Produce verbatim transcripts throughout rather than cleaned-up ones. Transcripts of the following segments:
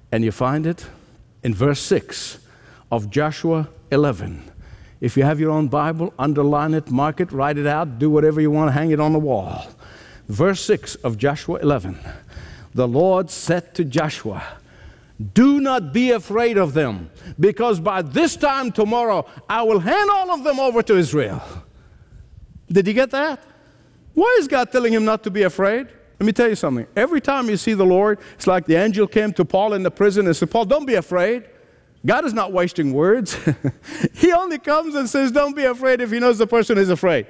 And you find it in verse six of Joshua eleven. If you have your own Bible, underline it, mark it, write it out, do whatever you want, hang it on the wall. Verse six of Joshua eleven. The Lord said to Joshua, do not be afraid of them, because by this time tomorrow I will hand all of them over to Israel. Did you get that? Why is God telling him not to be afraid? Let me tell you something. Every time you see the Lord, it's like the angel came to Paul in the prison and said, Paul, don't be afraid. God is not wasting words. He only comes and says, don't be afraid if he knows the person is afraid.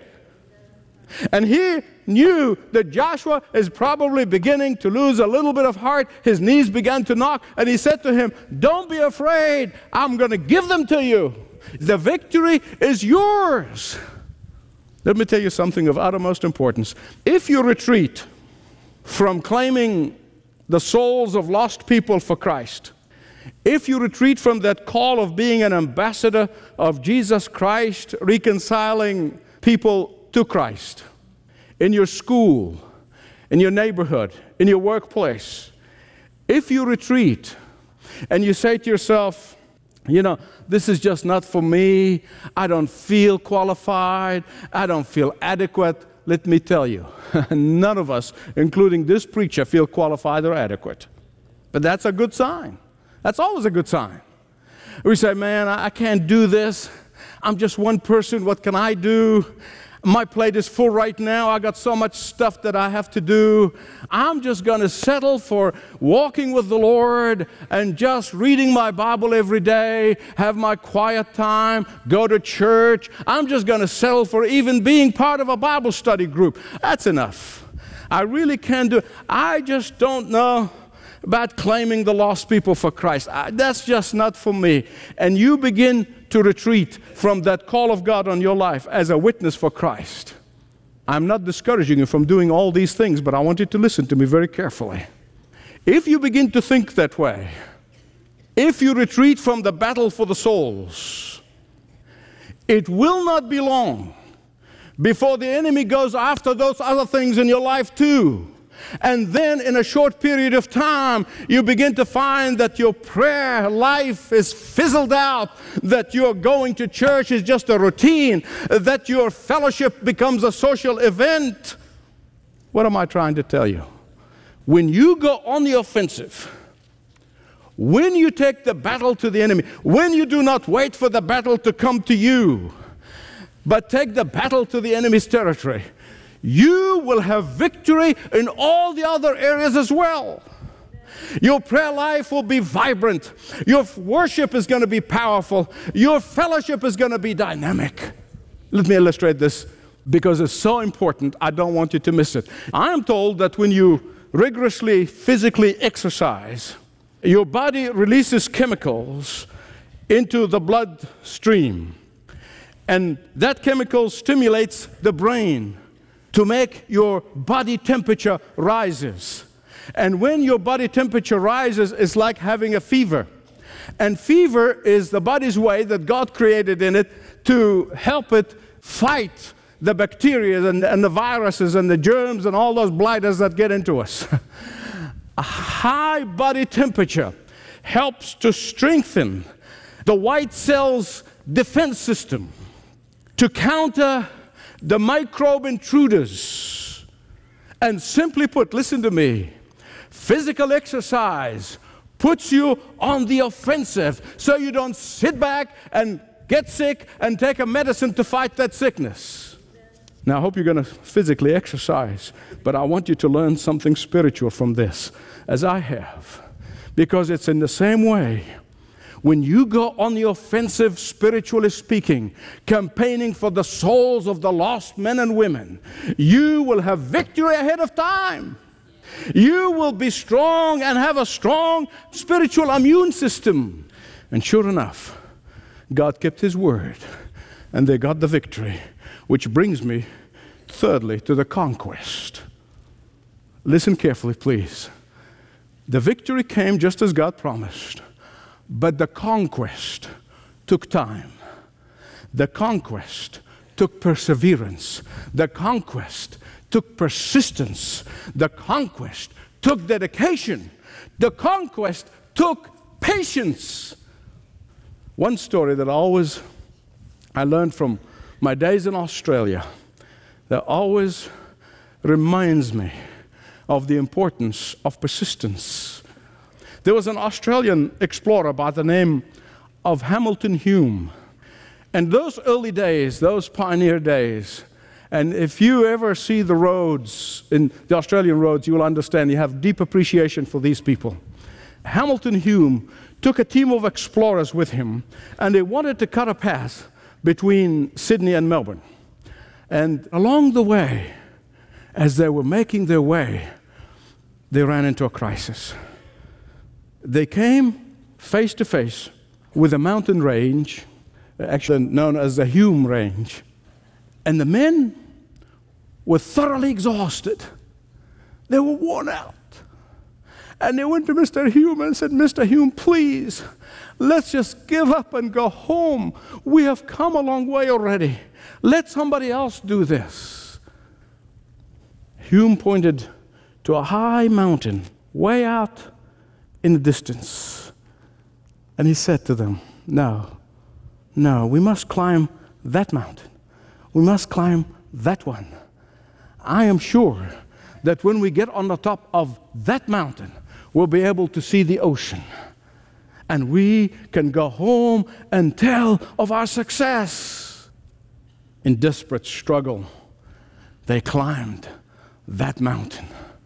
And he knew that Joshua is probably beginning to lose a little bit of heart. His knees began to knock, and he said to him, don't be afraid. I'm going to give them to you. The victory is yours. Let me tell you something of uttermost importance. If you retreat from claiming the souls of lost people for Christ, if you retreat from that call of being an ambassador of Jesus Christ, reconciling people to Christ, in your school, in your neighborhood, in your workplace, if you retreat and you say to yourself, you know, this is just not for me, I don't feel qualified, I don't feel adequate, let me tell you, none of us, including this preacher, feel qualified or adequate. But that's a good sign. That's always a good sign. We say, man, I can't do this. I'm just one person. What can I do? My plate is full right now. I got so much stuff that I have to do. I'm just going to settle for walking with the Lord and just reading my Bible every day, have my quiet time, go to church. I'm just going to settle for even being part of a Bible study group. That's enough. I really can't do it. I just don't know about claiming the lost people for Christ. I, that's just not for me. And you begin to retreat from that call of God on your life as a witness for Christ. I'm not discouraging you from doing all these things, but I want you to listen to me very carefully. If you begin to think that way, if you retreat from the battle for the souls, it will not be long before the enemy goes after those other things in your life too. And then in a short period of time, you begin to find that your prayer life is fizzled out, that your going to church is just a routine, that your fellowship becomes a social event. What am I trying to tell you? When you go on the offensive, when you take the battle to the enemy, when you do not wait for the battle to come to you, but take the battle to the enemy's territory, you will have victory in all the other areas as well. Your prayer life will be vibrant. Your worship is going to be powerful. Your fellowship is going to be dynamic. Let me illustrate this because it's so important. I don't want you to miss it. I am told that when you rigorously physically exercise, your body releases chemicals into the bloodstream, and that chemical stimulates the brain to make your body temperature rises. And when your body temperature rises, it's like having a fever. And fever is the body's way that God created in it to help it fight the bacteria and, and the viruses and the germs and all those blighters that get into us. A high body temperature helps to strengthen the white cell's defense system to counter the microbe intruders. And simply put, listen to me, physical exercise puts you on the offensive so you don't sit back and get sick and take a medicine to fight that sickness. Now, I hope you're going to physically exercise, but I want you to learn something spiritual from this, as I have, because it's in the same way. When you go on the offensive, spiritually speaking, campaigning for the souls of the lost men and women, you will have victory ahead of time. You will be strong and have a strong spiritual immune system. And sure enough, God kept His word, and they got the victory, which brings me, thirdly, to the conquest. Listen carefully, please. The victory came just as God promised. But the conquest took time. The conquest took perseverance. The conquest took persistence. The conquest took dedication. The conquest took patience. One story that I always I learned from my days in Australia that always reminds me of the importance of persistence. There was an Australian explorer by the name of Hamilton Hume. And those early days, those pioneer days, and if you ever see the roads, in the Australian roads, you will understand, you have deep appreciation for these people. Hamilton Hume took a team of explorers with him, and they wanted to cut a path between Sydney and Melbourne. And along the way, as they were making their way, they ran into a crisis. They came face to face with a mountain range, actually known as the Hume Range. And the men were thoroughly exhausted. They were worn out. And they went to Mister Hume and said, Mister Hume, please, let's just give up and go home. We have come a long way already. Let somebody else do this. Hume pointed to a high mountain way out in the distance. And he said to them, no, no, we must climb that mountain. We must climb that one. I am sure that when we get on the top of that mountain, we'll be able to see the ocean. And we can go home and tell of our success. In desperate struggle, they climbed that mountain.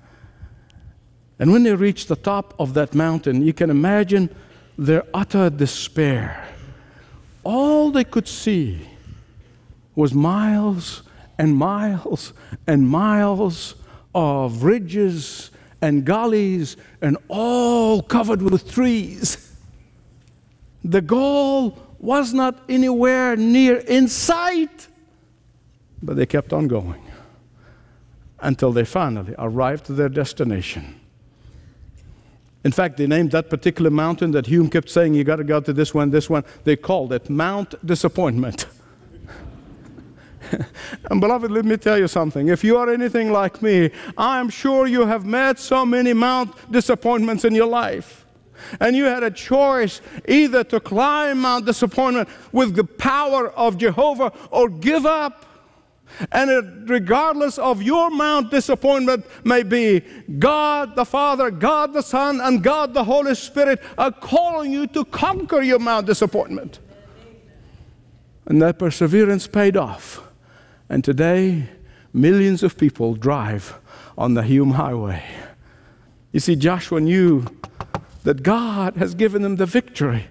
And when they reached the top of that mountain, you can imagine their utter despair. All they could see was miles and miles and miles of ridges and gullies and all covered with trees. The goal was not anywhere near in sight, but they kept on going until they finally arrived to their destination. In fact, they named that particular mountain that Hume kept saying, you got to go to this one, this one. They called it Mount Disappointment. And beloved, let me tell you something. If you are anything like me, I am sure you have met so many Mount Disappointments in your life. And you had a choice either to climb Mount Disappointment with the power of Jehovah or give up. And it, regardless of your Mount Disappointment may be, God the Father, God the Son, and God the Holy Spirit are calling you to conquer your Mount Disappointment. And that perseverance paid off. And today, millions of people drive on the Hume Highway. You see, Joshua knew that God has given him the victory.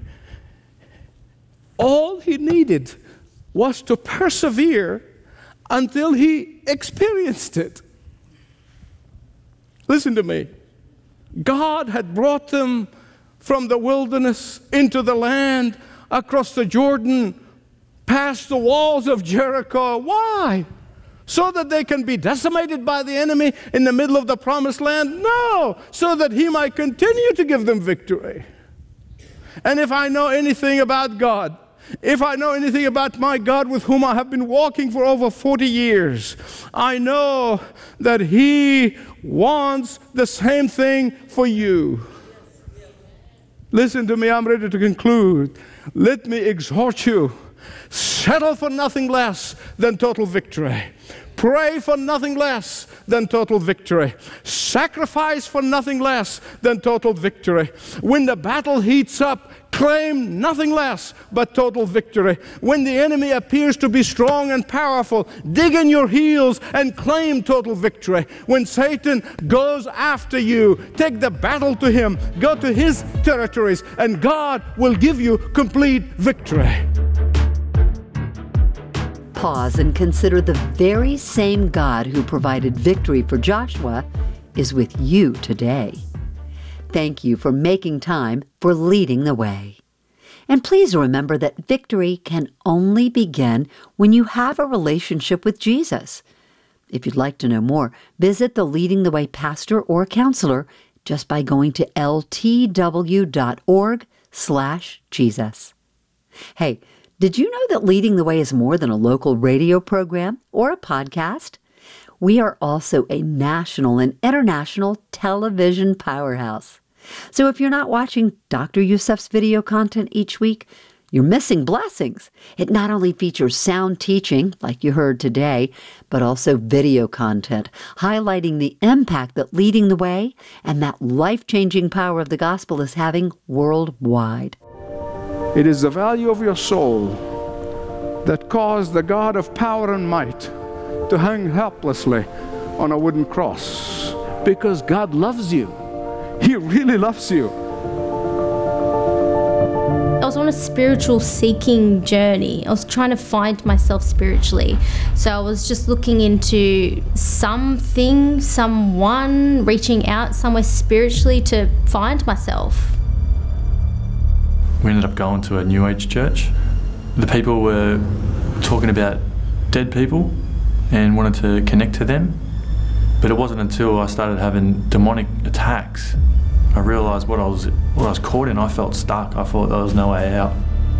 All he needed was to persevere until he experienced it. Listen to me. God had brought them from the wilderness into the land, across the Jordan, past the walls of Jericho. Why? So that they can be decimated by the enemy in the middle of the promised land? No, so that he might continue to give them victory. And if I know anything about God, if I know anything about my God with whom I have been walking for over forty years, I know that He wants the same thing for you. Listen to me, I'm ready to conclude. Let me exhort you. Settle for nothing less than total victory. Pray for nothing less than total victory. Sacrifice for nothing less than total victory. When the battle heats up, claim nothing less but total victory. When the enemy appears to be strong and powerful, dig in your heels and claim total victory. When Satan goes after you, take the battle to him. Go to his territories, and God will give you complete victory. Pause and consider the very same God who provided victory for Joshua is with you today. Thank you for making time for Leading the Way. And please remember that victory can only begin when you have a relationship with Jesus. If you'd like to know more, visit the Leading the Way pastor or counselor just by going to l t w dot org slash Jesus. Hey, did you know that Leading the Way is more than a local radio program or a podcast? We are also a national and international television powerhouse. So if you're not watching Doctor Youssef's video content each week, you're missing blessings. It not only features sound teaching, like you heard today, but also video content, highlighting the impact that Leading the Way and that life-changing power of the gospel is having worldwide. It is the value of your soul that caused the God of power and might to hang helplessly on a wooden cross. Because God loves you. He really loves you. I was on a spiritual seeking journey. I was trying to find myself spiritually. So I was just looking into something, someone, reaching out somewhere spiritually to find myself. We ended up going to a New Age church. The people were talking about dead people and wanted to connect to them. But it wasn't until I started having demonic attacks I realised what I was what I was caught in. I felt stuck. I thought there was no way out.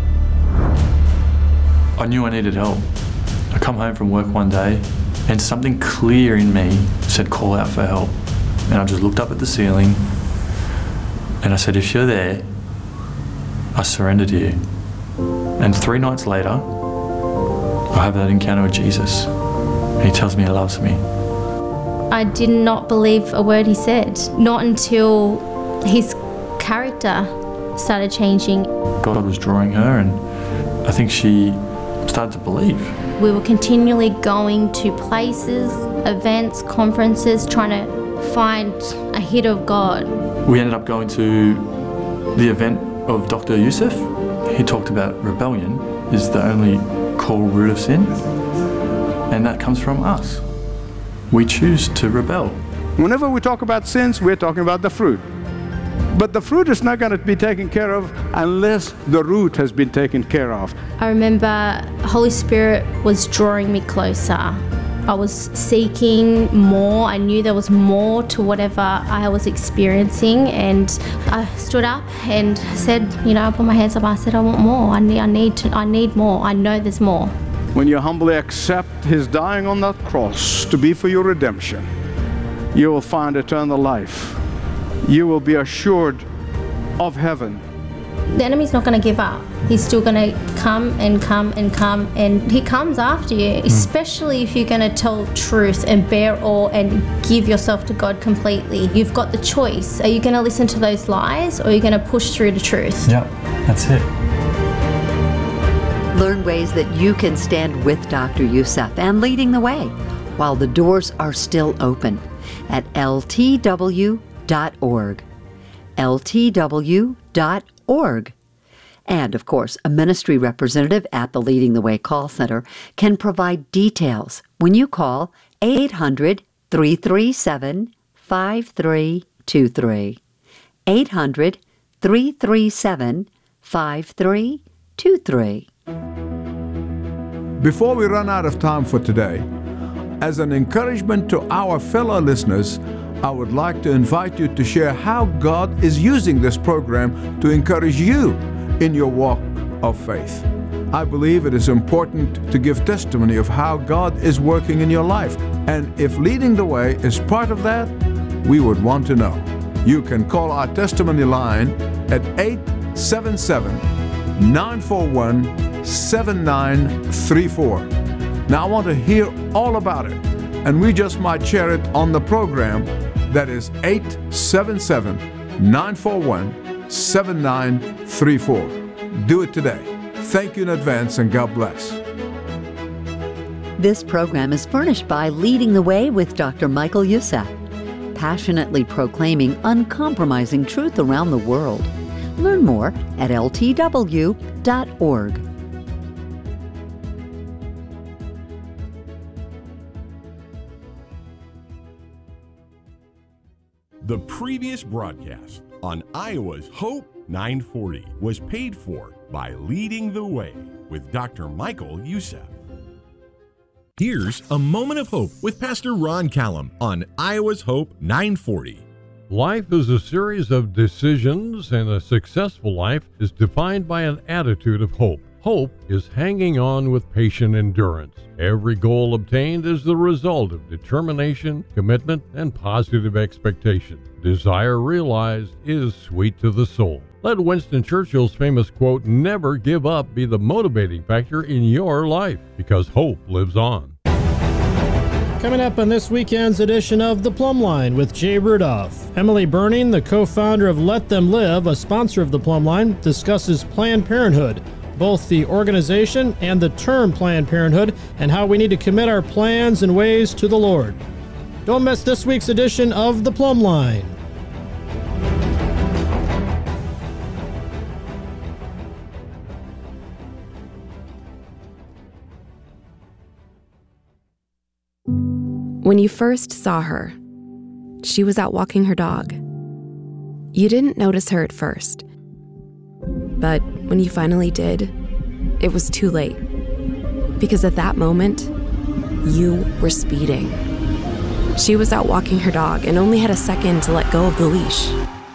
I knew I needed help. I come home from work one day and something clear in me said call out for help. And I just looked up at the ceiling and I said, if you're there, I surrender to you. And three nights later, I have that encounter with Jesus. And he tells me he loves me. I did not believe a word he said. Not until his character started changing. God was drawing her and I think she started to believe. We were continually going to places, events, conferences, trying to find a hit of God. We ended up going to the event of Doctor Youssef. He talked about rebellion is the only core root of sin, and that comes from us. We choose to rebel. Whenever we talk about sins, we're talking about the fruit. But the fruit is not going to be taken care of unless the root has been taken care of. I remember Holy Spirit was drawing me closer. I was seeking more. I knew there was more to whatever I was experiencing, and I stood up and said, you know, I put my hands up. I said, I want more. I need, I need to, I need more. I know there's more. When you humbly accept His dying on that cross to be for your redemption, you will find eternal life. You will be assured of heaven. The enemy's not going to give up. He's still going to come and come and come, and he comes after you, mm. especially if you're going to tell truth and bear all and give yourself to God completely. You've got the choice. Are you going to listen to those lies, or are you going to push through the truth? Yep, that's it. Learn ways that you can stand with Doctor Youssef and Leading the Way while the doors are still open at L T W dot org. L T W dot org. And, of course, a ministry representative at the Leading the Way call center can provide details when you call eight hundred, three three seven, five three two three. eight hundred, three three seven, five three two three. Before we run out of time for today, as an encouragement to our fellow listeners, I would like to invite you to share how God is using this program to encourage you in your walk of faith. I believe it is important to give testimony of how God is working in your life. And if Leading the Way is part of that, we would want to know. You can call our testimony line at eight seven seven, nine four one, seven nine three four. Now I want to hear all about it, and we just might share it on the program. That is eight seven seven, nine four one, seven nine three four. Do it today. Thank you in advance, and God bless. This program is furnished by Leading the Way with Doctor Michael Youssef, passionately proclaiming uncompromising truth around the world. Learn more at L T W dot org. The previous broadcast on Iowa's Hope nine forty was paid for by Leading the Way with Doctor Michael Youssef. Here's a moment of hope with Pastor Ron Callum on Iowa's Hope nine forty. Life is a series of decisions, and a successful life is defined by an attitude of hope. Hope is hanging on with patient endurance. Every goal obtained is the result of determination, commitment, and positive expectation. Desire realized is sweet to the soul. Let Winston Churchill's famous quote, "Never give up," be the motivating factor in your life, because hope lives on. Coming up on this weekend's edition of The Plumb Line with Jay Rudolph, Emily Burning, the co-founder of Let Them Live, a sponsor of The Plumb Line, discusses Planned Parenthood, both the organization and the term Planned Parenthood, and how we need to commit our plans and ways to the Lord. Don't miss this week's edition of The Plumb Line. When you first saw her, she was out walking her dog. You didn't notice her at first, but when you finally did, it was too late. Because at that moment, you were speeding. She was out walking her dog and only had a second to let go of the leash.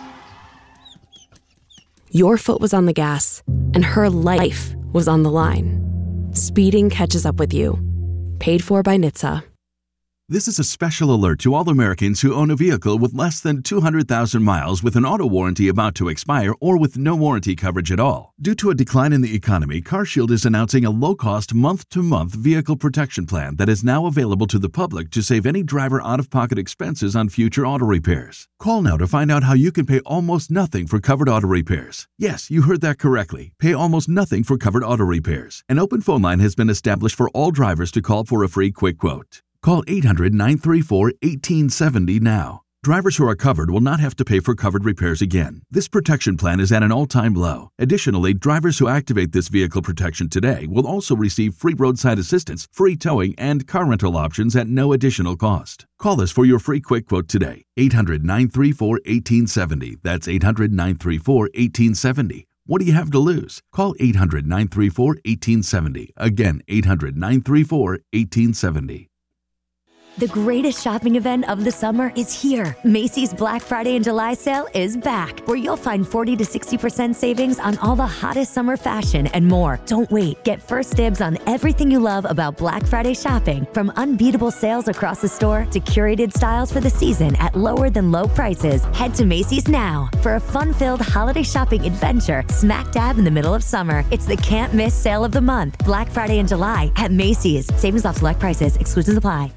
Your foot was on the gas, and her life was on the line. Speeding catches up with you. Paid for by N H T S A. This is a special alert to all Americans who own a vehicle with less than two hundred thousand miles with an auto warranty about to expire or with no warranty coverage at all. Due to a decline in the economy, CarShield is announcing a low-cost month-to-month vehicle protection plan that is now available to the public to save any driver out-of-pocket expenses on future auto repairs. Call now to find out how you can pay almost nothing for covered auto repairs. Yes, you heard that correctly. Pay almost nothing for covered auto repairs. An open phone line has been established for all drivers to call for a free quick quote. Call eight hundred, nine three four, one eight seven zero now. Drivers who are covered will not have to pay for covered repairs again. This protection plan is at an all-time low. Additionally, drivers who activate this vehicle protection today will also receive free roadside assistance, free towing, and car rental options at no additional cost. Call us for your free quick quote today. eight hundred, nine three four, one eight seven zero. That's eight hundred, nine three four, one eight seven zero. What do you have to lose? Call eight hundred, nine three four, one eight seven zero. Again, eight hundred, nine three four, one eight seven zero. The greatest shopping event of the summer is here. Macy's Black Friday and July sale is back, where you'll find forty to sixty percent savings on all the hottest summer fashion and more. Don't wait. Get first dibs on everything you love about Black Friday shopping, from unbeatable sales across the store to curated styles for the season at lower than low prices. Head to Macy's now for a fun-filled holiday shopping adventure smack dab in the middle of summer. It's the can't miss sale of the month, Black Friday and July at Macy's. Savings off select prices. Exclusions apply.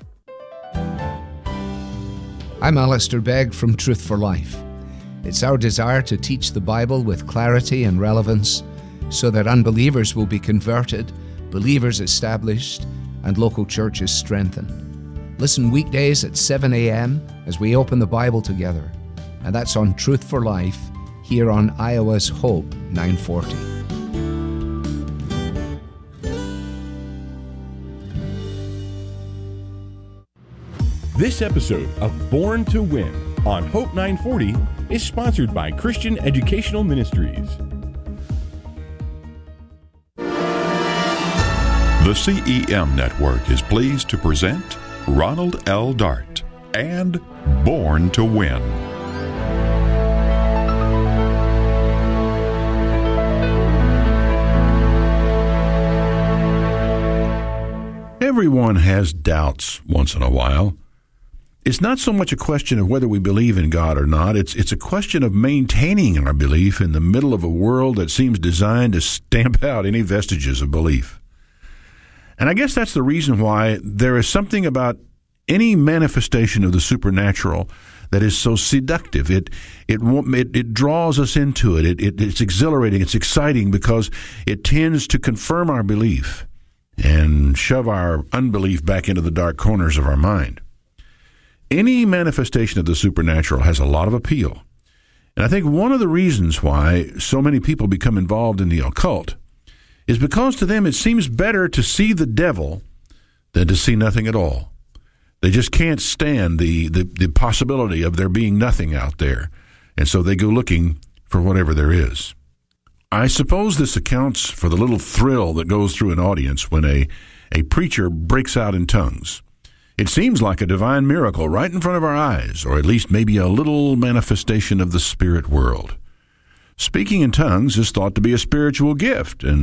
I'm Alistair Begg from Truth for Life. It's our desire to teach the Bible with clarity and relevance so that unbelievers will be converted, believers established, and local churches strengthened. Listen weekdays at seven a.m. as we open the Bible together. And that's on Truth for Life here on Iowa's Hope nine forty. This episode of Born to Win on Hope nine forty is sponsored by Christian Educational Ministries. The C E M Network is pleased to present Ronald L. Dart and Born to Win. Everyone has doubts once in a while. It's not so much a question of whether we believe in God or not. It's it's a question of maintaining our belief in the middle of a world that seems designed to stamp out any vestiges of belief. And I guess that's the reason why there is something about any manifestation of the supernatural that is so seductive. It it it, it draws us into it. It, it. It's exhilarating. It's exciting because it tends to confirm our belief and shove our unbelief back into the dark corners of our mind. Any manifestation of the supernatural has a lot of appeal. And I think one of the reasons why so many people become involved in the occult is because to them it seems better to see the devil than to see nothing at all. They just can't stand the, the, the possibility of there being nothing out there. And so they go looking for whatever there is. I suppose this accounts for the little thrill that goes through an audience when a, a preacher breaks out in tongues. It seems like a divine miracle right in front of our eyes, or at least maybe a little manifestation of the spirit world. Speaking in tongues is thought to be a spiritual gift, and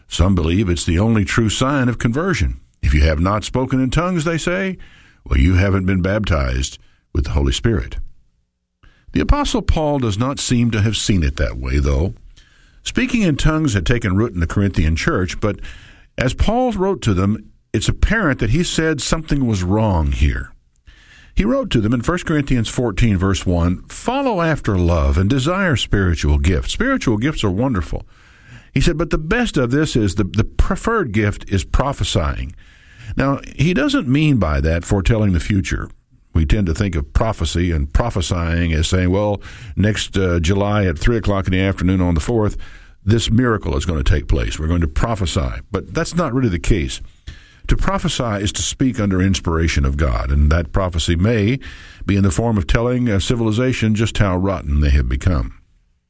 Some believe it's the only true sign of conversion. If you have not spoken in tongues, they say, well, you haven't been baptized with the Holy Spirit. The Apostle Paul does not seem to have seen it that way, though. Speaking in tongues had taken root in the Corinthian church, but as Paul wrote to them, it's apparent that he said something was wrong here. He wrote to them in First Corinthians fourteen, verse one, follow after love and desire spiritual gifts. Spiritual gifts are wonderful. He said, but the best of this is the, the preferred gift is prophesying. Now, he doesn't mean by that foretelling the future. We tend to think of prophecy and prophesying as saying, well, next uh, July at three o'clock in the afternoon on the fourth, this miracle is going to take place. We're going to prophesy. But that's not really the case. To prophesy is to speak under inspiration of God, and that prophecy may be in the form of telling a civilization just how rotten they have become.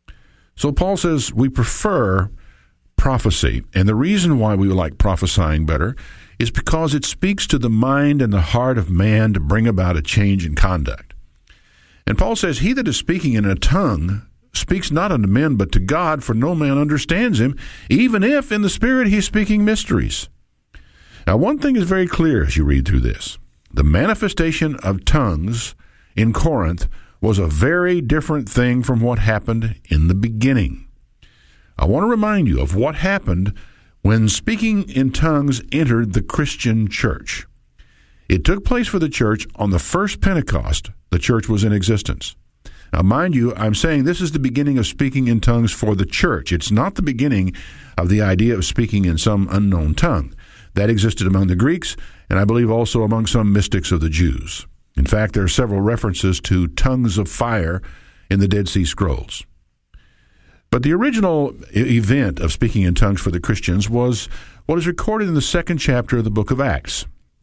So Paul says we prefer prophecy, and the reason why we like prophesying better is because it speaks to the mind and the heart of man to bring about a change in conduct. And Paul says, he that is speaking in a tongue speaks not unto men, but to God, for no man understands him, even if in the Spirit he's speaking mysteries. Now, one thing is very clear as you read through this. The manifestation of tongues in Corinth was a very different thing from what happened in the beginning. I want to remind you of what happened when speaking in tongues entered the Christian church. It took place for the church on the first Pentecost the church was in existence. Now, mind you, I'm saying this is the beginning of speaking in tongues for the church. It's not the beginning of the idea of speaking in some unknown tongue. That existed among the Greeks, and I believe also among some mystics of the Jews. In fact, there are several references to tongues of fire in the Dead Sea Scrolls. But the original event of speaking in tongues for the Christians was what is recorded in the second chapter of the book of Acts.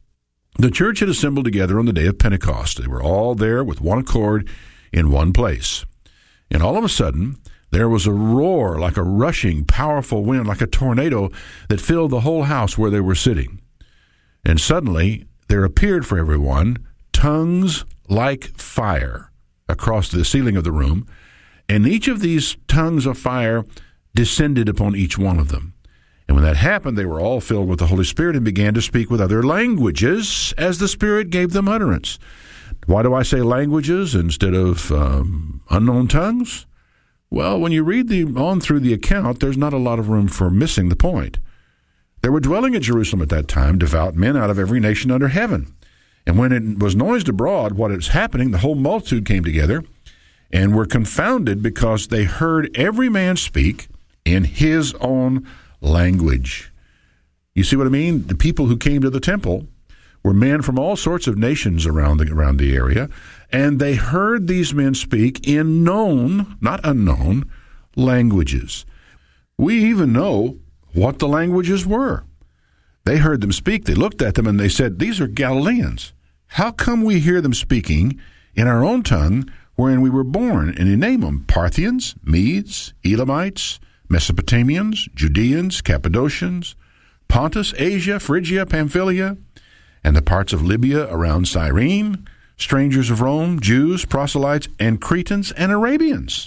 The church had assembled together on the day of Pentecost. They were all there with one accord in one place. And all of a sudden, there was a roar like a rushing, powerful wind, like a tornado that filled the whole house where they were sitting. And suddenly, there appeared for everyone tongues like fire across the ceiling of the room, and each of these tongues of fire descended upon each one of them. And when that happened, they were all filled with the Holy Spirit and began to speak with other languages as the Spirit gave them utterance. Why do I say languages instead of um, unknown tongues? Well, when you read the, on through the account, there's not a lot of room for missing the point. There were dwelling at Jerusalem at that time devout men out of every nation under heaven. And when it was noised abroad what is happening, the whole multitude came together and were confounded because they heard every man speak in his own language. You see what I mean? The people who came to the temple were men from all sorts of nations around the, around the area, and they heard these men speak in known, not unknown, languages. We even know what the languages were. They heard them speak. They looked at them and they said, these are Galileans. How come we hear them speaking in our own tongue wherein we were born? And they name them Parthians, Medes, Elamites, Mesopotamians, Judeans, Cappadocians, Pontus, Asia, Phrygia, Pamphylia, and the parts of Libya around Cyrene, strangers of Rome, Jews, proselytes, and Cretans and Arabians.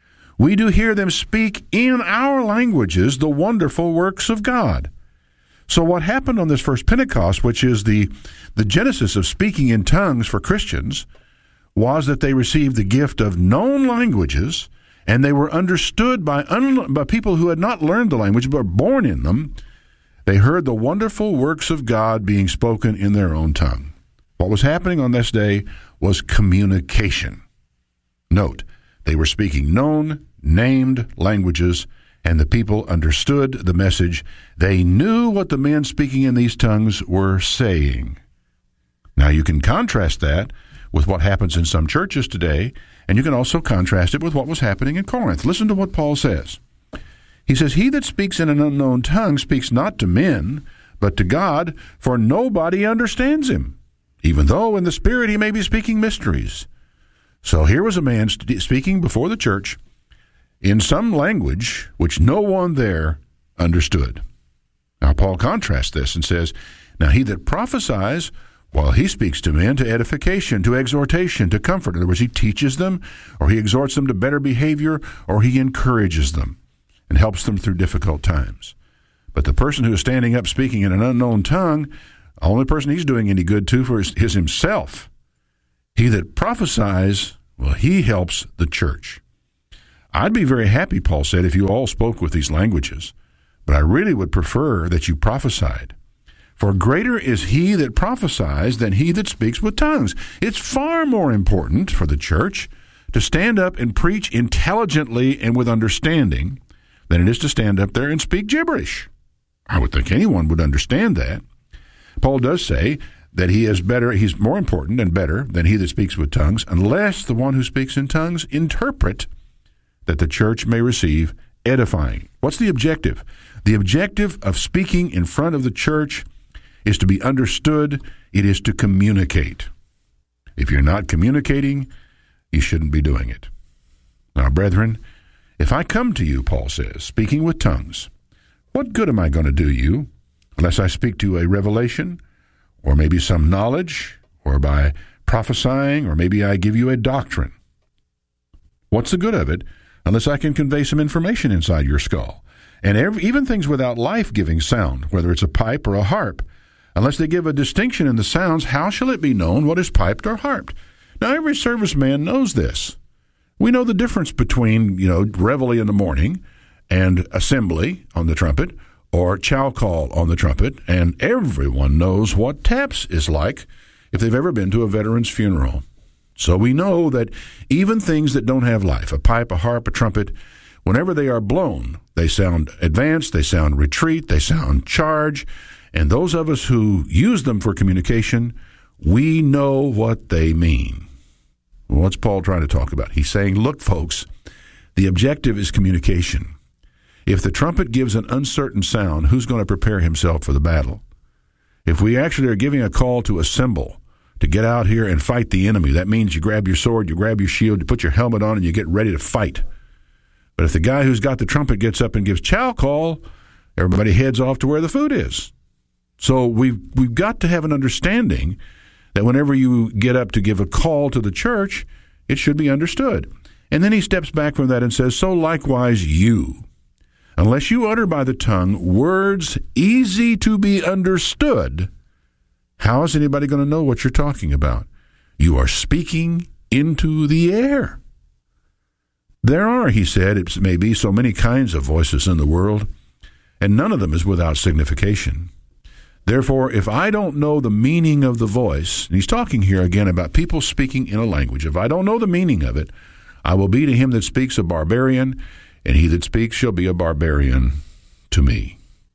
We do hear them speak in our languages the wonderful works of God. So what happened on this first Pentecost, which is the, the genesis of speaking in tongues for Christians, was that they received the gift of known languages, and they were understood by, un, by people who had not learned the language but were born in them. They heard the wonderful works of God being spoken in their own tongue. What was happening on this day was communication. Note, they were speaking known, named languages, and the people understood the message. They knew what the men speaking in these tongues were saying. Now, you can contrast that with what happens in some churches today, and you can also contrast it with what was happening in Corinth. Listen to what Paul says. He says, he that speaks in an unknown tongue speaks not to men, but to God, for nobody understands him, even though in the Spirit he may be speaking mysteries. So here was a man st- speaking before the church in some language which no one there understood. Now Paul contrasts this and says, now he that prophesies, well, he speaks to men to edification, to exhortation, to comfort. In other words, he teaches them, or he exhorts them to better behavior, or he encourages them and helps them through difficult times. But the person who is standing up speaking in an unknown tongue, the only person he's doing any good to for is, is himself. He that prophesies, well, he helps the church. I'd be very happy, Paul said, if you all spoke with these languages, but I really would prefer that you prophesied. For greater is he that prophesies than he that speaks with tongues. It's far more important for the church to stand up and preach intelligently and with understanding than it is to stand up there and speak gibberish. I would think anyone would understand that. Paul does say that he is better, he's more important and better than he that speaks with tongues, unless the one who speaks in tongues interpret, that the church may receive edifying. What's the objective? The objective of speaking in front of the church is to be understood. It is to communicate. If you're not communicating, you shouldn't be doing it. Now, brethren, if I come to you, Paul says, speaking with tongues, what good am I going to do you unless I speak to you a revelation, or maybe some knowledge, or by prophesying, or maybe I give you a doctrine? What's the good of it unless I can convey some information inside your skull? And every, even things without life-giving sound, whether it's a pipe or a harp, unless they give a distinction in the sounds, how shall it be known what is piped or harped? Now, every serviceman knows this. We know the difference between, you know, reveille in the morning and assembly on the trumpet, or chow call on the trumpet, and everyone knows what taps is like if they've ever been to a veteran's funeral. So we know that even things that don't have life, a pipe, a harp, a trumpet, whenever they are blown, they sound advance, they sound retreat, they sound charge, and those of us who use them for communication, we know what they mean. Well, what's Paul trying to talk about? He's saying, look, folks, the objective is communication. If the trumpet gives an uncertain sound, who's going to prepare himself for the battle? If we actually are giving a call to assemble, to get out here and fight the enemy, that means you grab your sword, you grab your shield, you put your helmet on, and you get ready to fight. But if the guy who's got the trumpet gets up and gives chow call, everybody heads off to where the food is. So we've, we've got to have an understanding that whenever you get up to give a call to the church, it should be understood. And then he steps back from that and says, so likewise you, unless you utter by the tongue words easy to be understood, how is anybody going to know what you're talking about? You are speaking into the air. There are, he said, it may be so many kinds of voices in the world, and none of them is without signification. Therefore, if I don't know the meaning of the voice, and he's talking here again about people speaking in a language, if I don't know the meaning of it, I will be to him that speaks a barbarian, and he that speaks shall be a barbarian to me.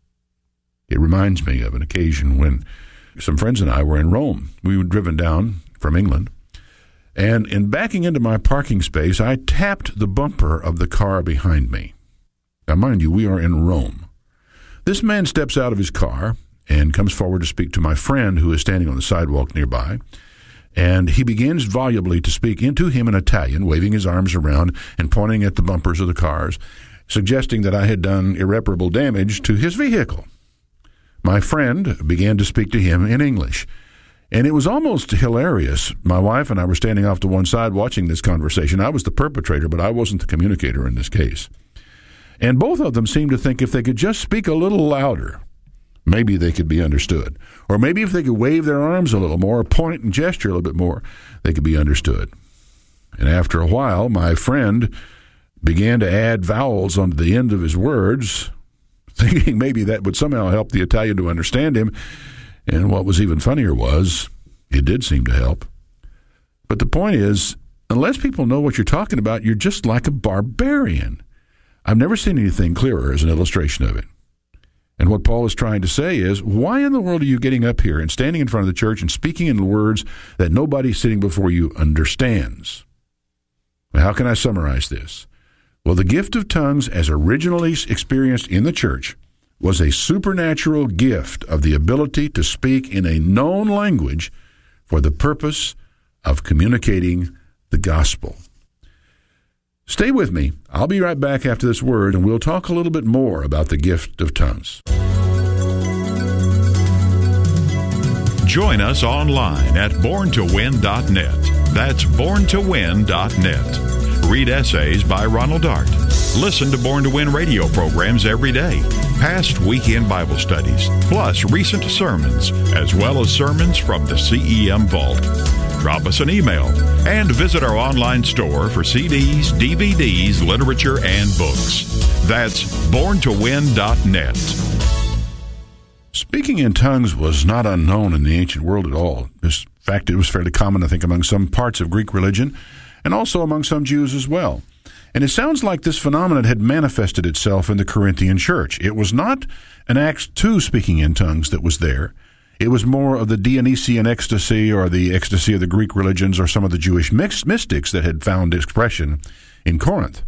It reminds me of an occasion when some friends and I were in Rome. We were driven down from England, and in backing into my parking space, I tapped the bumper of the car behind me. Now, mind you, we are in Rome. This man steps out of his car and comes forward to speak to my friend who is standing on the sidewalk nearby, and he begins volubly to speak into him in Italian, waving his arms around and pointing at the bumpers of the cars, suggesting that I had done irreparable damage to his vehicle. My friend began to speak to him in English, and it was almost hilarious. My wife and I were standing off to one side watching this conversation. I was the perpetrator, but I wasn't the communicator in this case. And both of them seemed to think if they could just speak a little louder, maybe they could be understood. Or maybe if they could wave their arms a little more, or point and gesture a little bit more, they could be understood. And after a while, my friend began to add vowels onto the end of his words, thinking maybe that would somehow help the Italian to understand him. And what was even funnier was, it did seem to help. But the point is, unless people know what you're talking about, you're just like a barbarian. I've never seen anything clearer as an illustration of it. And what Paul is trying to say is, why in the world are you getting up here and standing in front of the church and speaking in words that nobody sitting before you understands? Now, how can I summarize this? Well, the gift of tongues, as originally experienced in the church, was a supernatural gift of the ability to speak in a known language for the purpose of communicating the gospel. Stay with me. I'll be right back after this word, and we'll talk a little bit more about the gift of tongues. Join us online at born to win dot net. That's born to win dot net. Read essays by Ronald Dart. Listen to Born to Win radio programs every day. past weekend Bible studies, plus recent sermons, as well as sermons from the C E M Vault. Drop us an email and visit our online store for C Ds, D V Ds, literature, and books. That's born to win dot net. Speaking in tongues was not unknown in the ancient world at all. In fact, it was fairly common, I think, among some parts of Greek religion and also among some Jews as well. And it sounds like this phenomenon had manifested itself in the Corinthian church. It was not an Acts two speaking in tongues that was there. It was more of the Dionysian ecstasy or the ecstasy of the Greek religions or some of the Jewish mystics that had found expression in Corinth.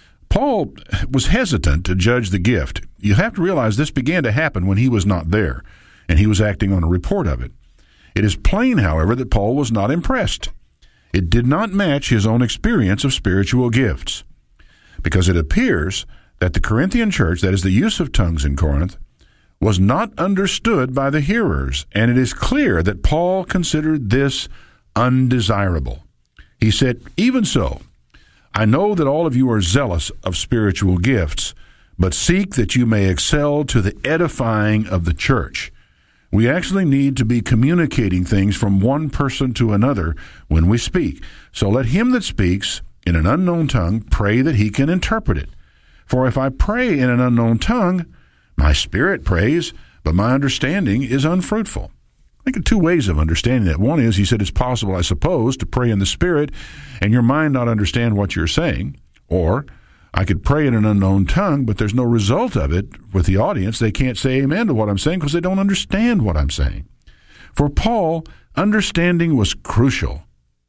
Paul was hesitant to judge the gift. You have to realize this began to happen when he was not there, and he was acting on a report of it. It is plain, however, that Paul was not impressed. It did not match his own experience of spiritual gifts, because it appears that the Corinthian church, that is the use of tongues in Corinth, was not understood by the hearers, and it is clear that Paul considered this undesirable. He said, "Even so, I know that all of you are zealous of spiritual gifts, but seek that you may excel to the edifying of the church." We actually need to be communicating things from one person to another when we speak. So let him that speaks in an unknown tongue pray that he can interpret it. For if I pray in an unknown tongue, my spirit prays, but my understanding is unfruitful. I think of two ways of understanding that. One is, he said, it's possible, I suppose, to pray in the Spirit and your mind not understand what you're saying. Or I could pray in an unknown tongue, but there's no result of it with the audience. They can't say amen to what I'm saying because they don't understand what I'm saying. For Paul, understanding was crucial.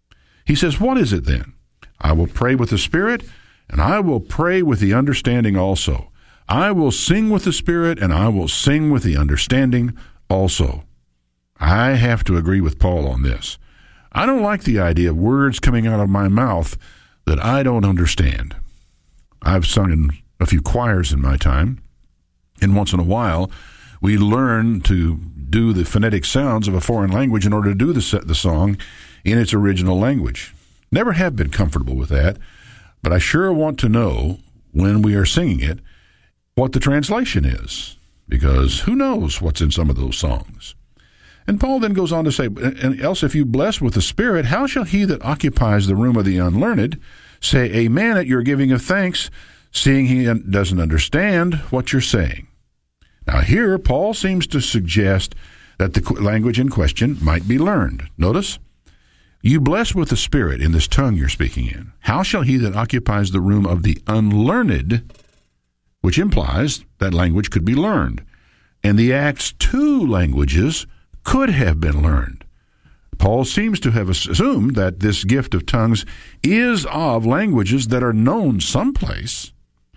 He says, what is it then? I will pray with the Spirit, and I will pray with the understanding also. I will sing with the Spirit, and I will sing with the understanding also. I have to agree with Paul on this. I don't like the idea of words coming out of my mouth that I don't understand. I've sung in a few choirs in my time, and once in a while, we learn to do the phonetic sounds of a foreign language in order to do the, the song in its original language. Never have been comfortable with that, but I sure want to know, when we are singing it, what the translation is, because who knows what's in some of those songs. And Paul then goes on to say, and else if you bless with the Spirit, how shall he that occupies the room of the unlearned say amen at your giving of thanks, seeing he doesn't understand what you're saying? Now here, Paul seems to suggest that the language in question might be learned. Notice, you bless with the Spirit in this tongue you're speaking in. How shall he that occupies the room of the unlearned, which implies that language could be learned. And the Acts two languages could have been learned. Paul seems to have assumed that this gift of tongues is of languages that are known someplace.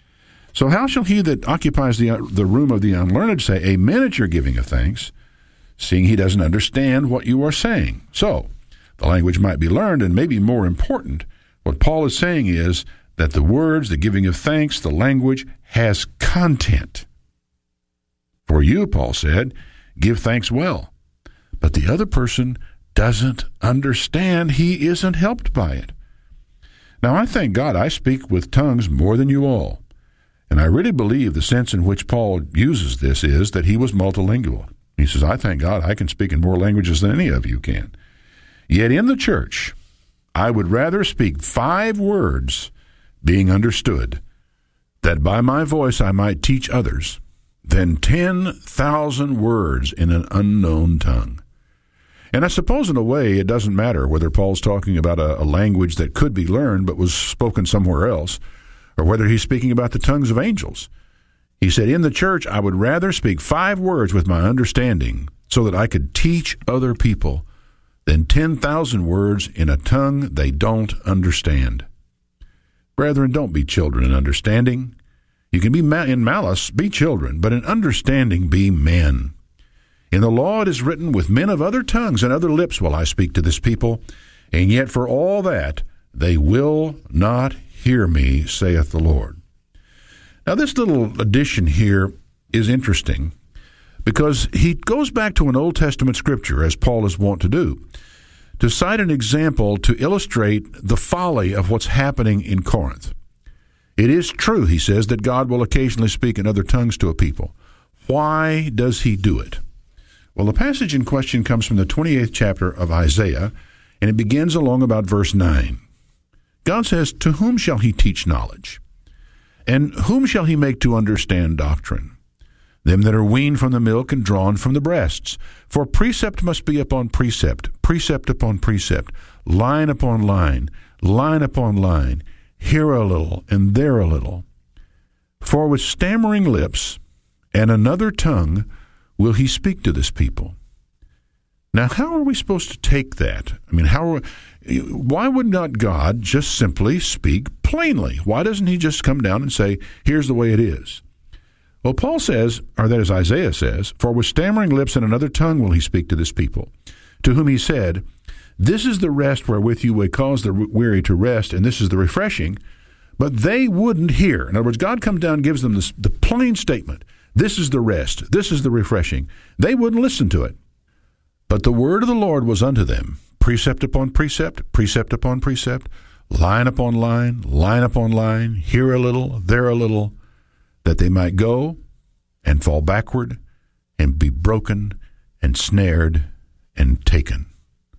So how shall he that occupies the, the room of the unlearned say amen at your giving of thanks, seeing he doesn't understand what you are saying? So the language might be learned, and maybe more important, what Paul is saying is that the words, the giving of thanks, the language has content. For you, Paul said, give thanks well. But the other person doesn't understand. He isn't helped by it. Now, I thank God I speak with tongues more than you all. And I really believe the sense in which Paul uses this is that he was multilingual. He says, I thank God I can speak in more languages than any of you can. Yet in the church, I would rather speak five words being understood, that by my voice I might teach others, than ten thousand words in an unknown tongue. And I suppose in a way it doesn't matter whether Paul's talking about a, a language that could be learned but was spoken somewhere else, or whether he's speaking about the tongues of angels. He said, in the church I would rather speak five words with my understanding so that I could teach other people than ten thousand words in a tongue they don't understand. Brethren, don't be children in understanding. You can be ma- in malice, be children, but in understanding be men. In the law it is written, with men of other tongues and other lips will I speak to this people, and yet for all that they will not hear me, saith the Lord. Now this little addition here is interesting because he goes back to an Old Testament scripture, as Paul is wont to do, to cite an example to illustrate the folly of what's happening in Corinth. It is true, he says, that God will occasionally speak in other tongues to a people. Why does he do it? Well, the passage in question comes from the twenty-eighth chapter of Isaiah, and it begins along about verse nine. God says, "To whom shall he teach knowledge? And whom shall he make to understand doctrine? Them that are weaned from the milk and drawn from the breasts. For precept must be upon precept, precept upon precept, line upon line, line upon line, here a little and there a little. For with stammering lips and another tongue will he speak to this people." Now, how are we supposed to take that? I mean, how? Are, why would not God just simply speak plainly? Why doesn't he just come down and say, here's the way it is? Well, Paul says, or that is Isaiah says, "For with stammering lips and another tongue will he speak to this people, to whom he said, this is the rest wherewith you would cause the weary to rest, and this is the refreshing." But they wouldn't hear. In other words, God comes down and gives them this, the plain statement. This is the rest. This is the refreshing. They wouldn't listen to it. But the word of the Lord was unto them, precept upon precept, precept upon precept, line upon line, line upon line, here a little, there a little, that they might go and fall backward and be broken and snared and taken.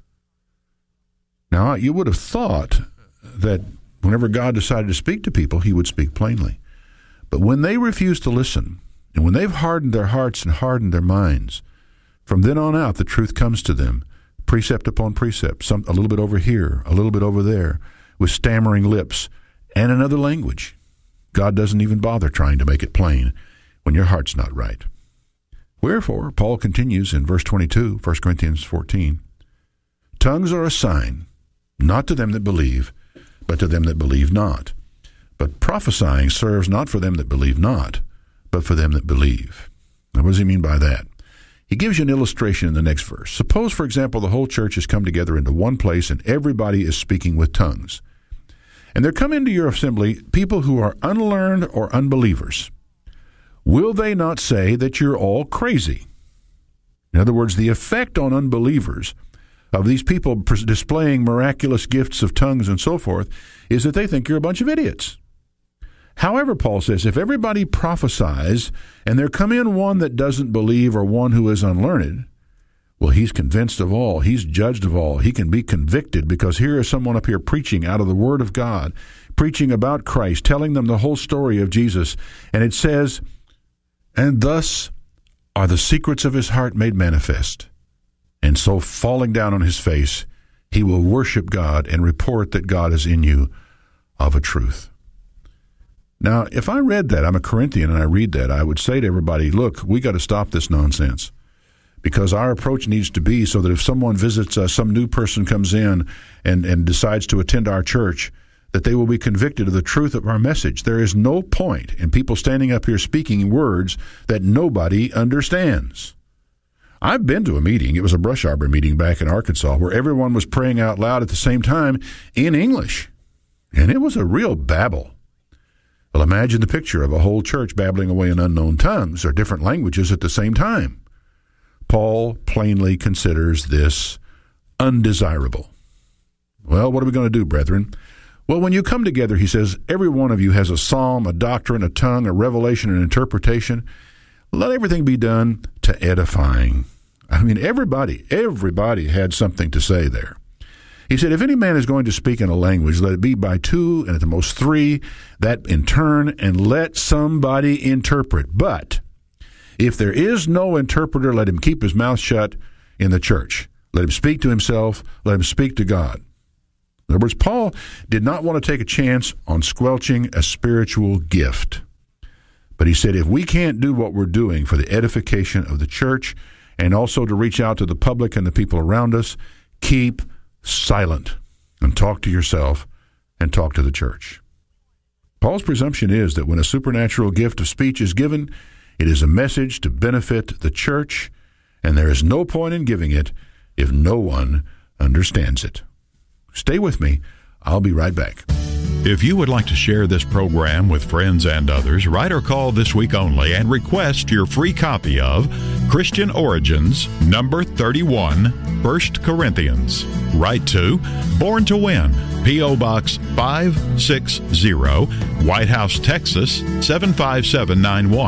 Now, you would have thought that whenever God decided to speak to people, he would speak plainly. But when they refuse to listen, and when they've hardened their hearts and hardened their minds, from then on out, the truth comes to them, precept upon precept, some, a little bit over here, a little bit over there, with stammering lips and another language. God doesn't even bother trying to make it plain when your heart's not right. Wherefore, Paul continues in verse twenty-two, First Corinthians fourteen, "Tongues are a sign, not to them that believe, but to them that believe not. But prophesying serves not for them that believe not, but for them that believe." Now, what does he mean by that? He gives you an illustration in the next verse. Suppose, for example, the whole church has come together into one place and everybody is speaking with tongues. And there come into your assembly people who are unlearned or unbelievers. Will they not say that you're all crazy? In other words, the effect on unbelievers of these people displaying miraculous gifts of tongues and so forth is that they think you're a bunch of idiots. However, Paul says, if everybody prophesies and there come in one that doesn't believe or one who is unlearned, well, he's convinced of all. He's judged of all. He can be convicted because here is someone up here preaching out of the Word of God, preaching about Christ, telling them the whole story of Jesus. And it says, "And thus are the secrets of his heart made manifest. And so falling down on his face, he will worship God and report that God is in you of a truth." Now, if I read that, I'm a Corinthian and I read that, I would say to everybody, look, we got to stop this nonsense. Because our approach needs to be so that if someone visits us, some new person comes in and, and decides to attend our church, that they will be convicted of the truth of our message. There is no point in people standing up here speaking words that nobody understands. I've been to a meeting, it was a brush arbor meeting back in Arkansas, where everyone was praying out loud at the same time in English. And it was a real babble. Well, imagine the picture of a whole church babbling away in unknown tongues or different languages at the same time. Paul plainly considers this undesirable. Well, what are we going to do, brethren? Well, when you come together, he says, every one of you has a psalm, a doctrine, a tongue, a revelation, an interpretation. Let everything be done to edifying. I mean, everybody, everybody had something to say there. He said, if any man is going to speak in a language, let it be by two and at the most three, that in turn, and let somebody interpret. But if there is no interpreter, let him keep his mouth shut in the church. Let him speak to himself. Let him speak to God. In other words, Paul did not want to take a chance on squelching a spiritual gift. But he said, if we can't do what we're doing for the edification of the church and also to reach out to the public and the people around us, keep silent and talk to yourself and talk to the church. Paul's presumption is that when a supernatural gift of speech is given, it is a message to benefit the church, and there is no point in giving it if no one understands it. Stay with me. I'll be right back. If you would like to share this program with friends and others, write or call this week only and request your free copy of Christian Origins, number thirty-one, First Corinthians. Write to Born to Win, P O. Box five six zero, White House, Texas seven five seven nine one.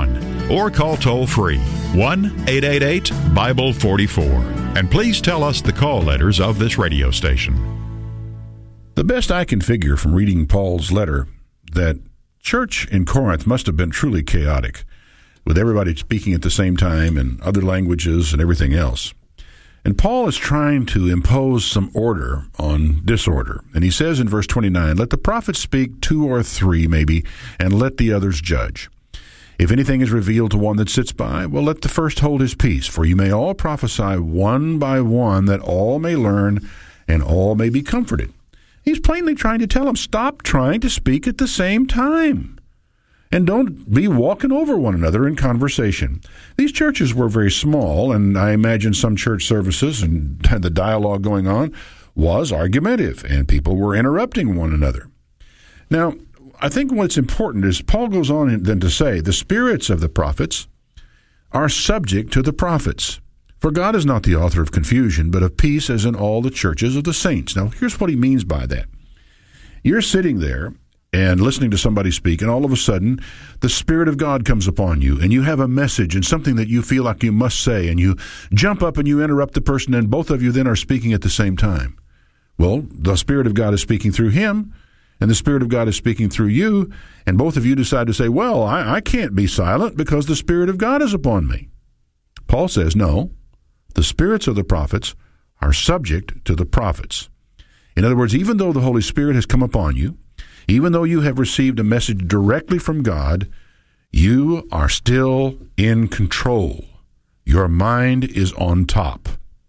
or call toll-free one eight eight eight Bible forty-four. And please tell us the call letters of this radio station. The best I can figure from reading Paul's letter, that church in Corinth must have been truly chaotic, with everybody speaking at the same time and other languages and everything else. And Paul is trying to impose some order on disorder. And he says in verse twenty-nine, let the prophets speak, two or three maybe, and let the others judge. If anything is revealed to one that sits by, well, let the first hold his peace, for you may all prophesy one by one, that all may learn and all may be comforted. He's plainly trying to tell them, stop trying to speak at the same time. And don't be walking over one another in conversation. These churches were very small, and I imagine some church services and the dialogue going on was argumentative, and people were interrupting one another. Now, I think what's important is Paul goes on then to say, the spirits of the prophets are subject to the prophets. For God is not the author of confusion, but of peace, as in all the churches of the saints. Now, here's what he means by that. You're sitting there and listening to somebody speak, and all of a sudden, the Spirit of God comes upon you, and you have a message and something that you feel like you must say, and you jump up and you interrupt the person, and both of you then are speaking at the same time. Well, the Spirit of God is speaking through him, and the Spirit of God is speaking through you, and both of you decide to say, well, I, I can't be silent because the Spirit of God is upon me. Paul says, no, the spirits of the prophets are subject to the prophets. In other words, even though the Holy Spirit has come upon you, even though you have received a message directly from God, you are still in control. Your mind is on top.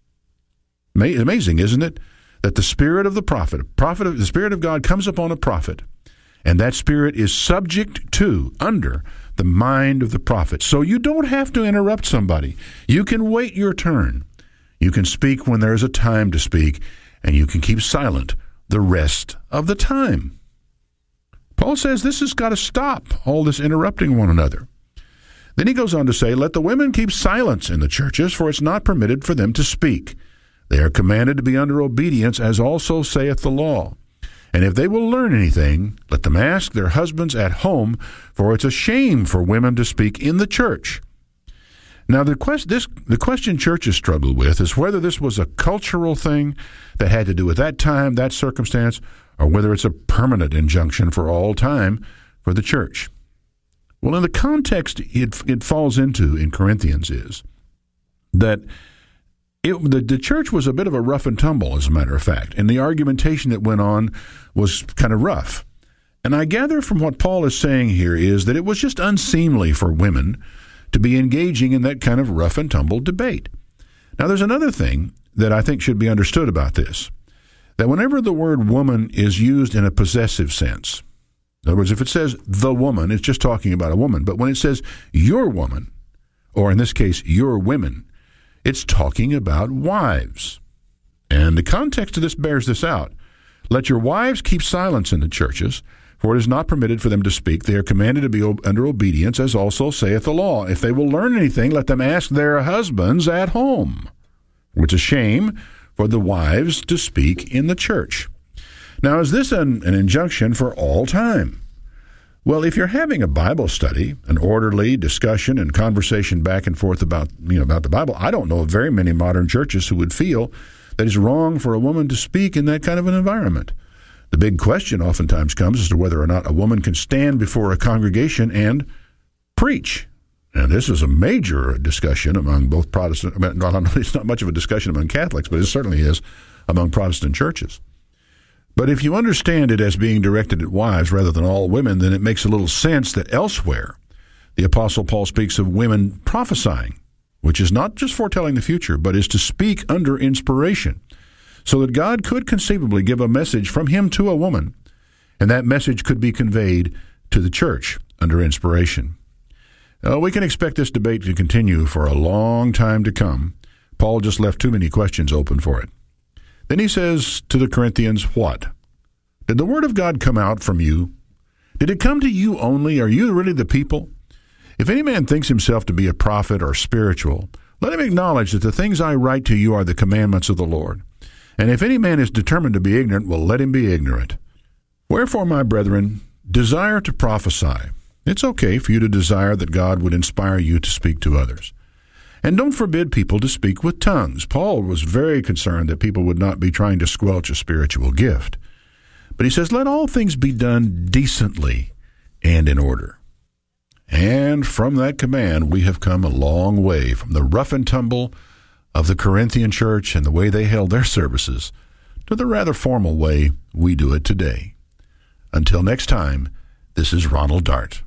Amazing, isn't it? That the spirit of the prophet, prophet of, the Spirit of God comes upon a prophet, and that spirit is subject to, under, the mind of the prophet. So you don't have to interrupt somebody. You can wait your turn. You can speak when there's a time to speak, and you can keep silent the rest of the time. Paul says this has got to stop, all this interrupting one another. Then he goes on to say, let the women keep silence in the churches, for it's not permitted for them to speak. They are commanded to be under obedience, as also saith the law. And if they will learn anything, let them ask their husbands at home, for it's a shame for women to speak in the church. Now, the, quest, this, the question churches struggle with is whether this was a cultural thing that had to do with that time, that circumstance, or whether it's a permanent injunction for all time for the church. Well, in the context it, it falls into in Corinthians is that it, the, the church was a bit of a rough and tumble, as a matter of fact, and the argumentation that went on was kind of rough. And I gather from what Paul is saying here is that it was just unseemly for women to be engaging in that kind of rough and tumble debate. Now, there's another thing that I think should be understood about this, that whenever the word woman is used in a possessive sense, in other words, if it says the woman, it's just talking about a woman. But when it says your woman, or in this case, your women, it's talking about wives. And the context of this bears this out. Let your wives keep silence in the churches, for it is not permitted for them to speak. They are commanded to be under obedience, as also saith the law. If they will learn anything, let them ask their husbands at home. It's a shame for the wives to speak in the church. Now, is this an, an injunction for all time? Well, if you're having a Bible study, an orderly discussion and conversation back and forth about, you know, about the Bible, I don't know of very many modern churches who would feel that it's wrong for a woman to speak in that kind of an environment. The big question oftentimes comes as to whether or not a woman can stand before a congregation and preach. And this is a major discussion among both Protestant, it's not much of a discussion among Catholics, but it certainly is among Protestant churches. But if you understand it as being directed at wives rather than all women, then it makes a little sense that elsewhere the Apostle Paul speaks of women prophesying, which is not just foretelling the future, but is to speak under inspiration, so that God could conceivably give a message from him to a woman, and that message could be conveyed to the church under inspiration. Uh, we can expect this debate to continue for a long time to come. Paul just left too many questions open for it. Then he says to the Corinthians, what? Did the word of God come out from you? Did it come to you only? Are you really the people? If any man thinks himself to be a prophet or spiritual, let him acknowledge that the things I write to you are the commandments of the Lord. And if any man is determined to be ignorant, well, let him be ignorant. Wherefore, my brethren, desire to prophesy, It's okay for you to desire that God would inspire you to speak to others. And don't forbid people to speak with tongues. Paul was very concerned that people would not be trying to squelch a spiritual gift. But he says, let all things be done decently and in order. And from that command, we have come a long way from the rough and tumble of the Corinthian church and the way they held their services to the rather formal way we do it today. Until next time, this is Ronald Dart.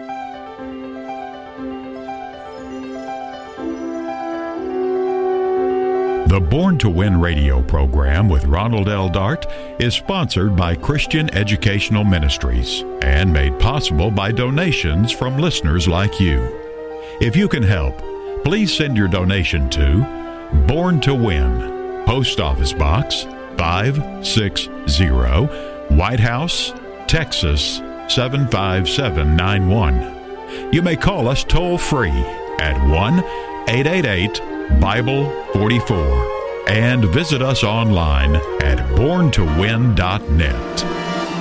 The Born to Win radio program with Ronald L. Dart is sponsored by Christian Educational Ministries and made possible by donations from listeners like you. If you can help, please send your donation to Born to Win, Post Office Box five six zero, White House, Texas seven five seven nine one. You may call us toll-free at one eight eight eight Bible forty-four and visit us online at born to win dot net.